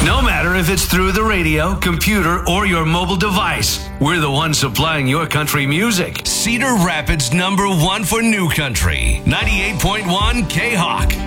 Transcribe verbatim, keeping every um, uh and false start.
No matter if it's through the radio, computer, or your mobile device, we're the ones supplying your country music. Cedar Rapids number one for new country. ninety-eight point one K-Hawk.